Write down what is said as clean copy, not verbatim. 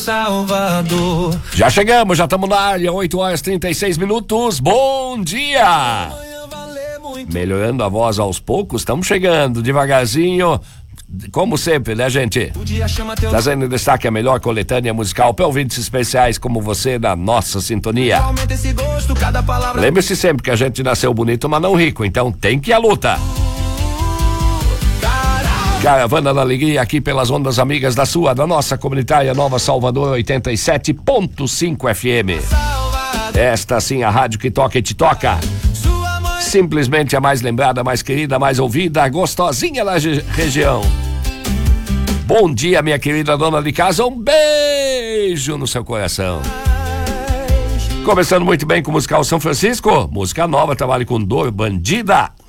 Salvador. Já chegamos, já estamos na área, 8h36. Bom dia! Melhorando a voz aos poucos, estamos chegando devagarzinho, como sempre, né, gente? Trazendo em destaque a melhor coletânea musical para ouvintes especiais como você na nossa sintonia. Lembre-se sempre que a gente nasceu bonito, mas não rico, então tem que ir à luta. Caravana da Alegria aqui pelas ondas amigas da nossa comunitária Nova Salvador 87.5 FM. Esta sim a rádio que toca e te toca. Simplesmente a mais lembrada, mais querida, mais ouvida, gostosinha da região. Bom dia, minha querida dona de casa, um beijo no seu coração. Começando muito bem com o musical São Francisco, música nova, trabalho com Dor Bandida.